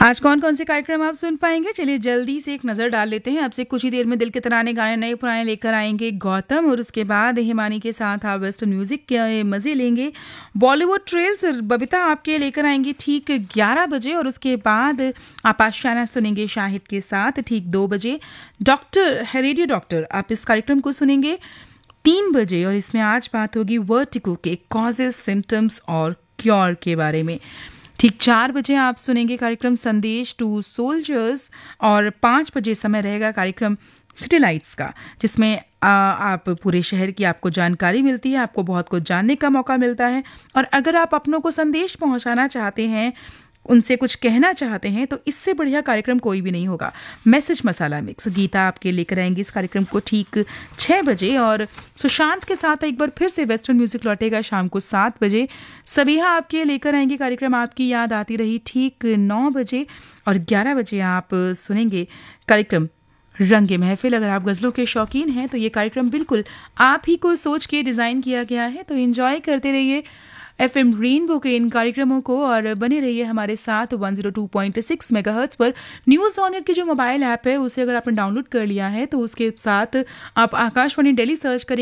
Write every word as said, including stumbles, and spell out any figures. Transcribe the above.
आज कौन-कौन से कार्यक्रम आप सुन पाएँगे? चलिए जल्दी से एक नज़र डाल लेते हैं। आपसे कुछ ही देर में दिल के तराने गाने नए पुराने लेकर आएँगे गौतम और उसके बाद हिमानी के साथ आप वेस्टर्न म्यूज़िक के मज़े लेंगे। बॉलीवुड ट्रेल्स बबीता आपके लेकर आएँगी ठीक ग्यारह बजे और उसके बाद आप आशियाना सुनेंगे शाहिद के साथ ठीक दो बजे। डॉक्टर है रेडियो डॉक्टर आप इस कार्यक्रम को सुनेंगे तीन बजे और इसमें आज बात होगी वर्टिगो के कॉजेज़, सिम्पटम्स और क्योर के बारे में। ठीक चार बजे आप सुनेंगे कार्यक्रम संदेश टू सोल्जर्स और पाँच बजे समय रहेगा कार्यक्रम सिटी लाइट्स का, जिसमें आ, आप पूरे शहर की आपको जानकारी मिलती है, आपको बहुत कुछ जानने का मौका मिलता है और अगर आप अपनों को संदेश पहुंचाना चाहते हैं, उनसे कुछ कहना चाहते हैं तो इससे बढ़िया कार्यक्रम कोई भी नहीं होगा। मैसेज मसाला मिक्स गीता आपके लेकर आएंगी इस कार्यक्रम को ठीक छः बजे और सुशांत के साथ एक बार फिर से वेस्टर्न म्यूजिक लौटेगा शाम को सात बजे। सबिहा आपके लेकर आएंगे कार्यक्रम आपकी याद आती रही ठीक नौ बजे और ग्यारह बजे आप सुनेंगे कार्यक्रम रंगे महफिल। अगर आप गज़लों के शौकीन हैं तो ये कार्यक्रम बिल्कुल आप ही को सोच के डिज़ाइन किया गया है, तो एंजॉय करते रहिए एफएम रेनबो के इन कार्यक्रमों को और बने रहिए हमारे साथ एक सौ दो पॉइंट छह मेगाहर्ट्ज़ पर। न्यूज़ ऑन एयर की जो मोबाइल ऐप है उसे अगर आपने डाउनलोड कर लिया है तो उसके साथ आप आकाशवाणी दिल्ली सर्च करें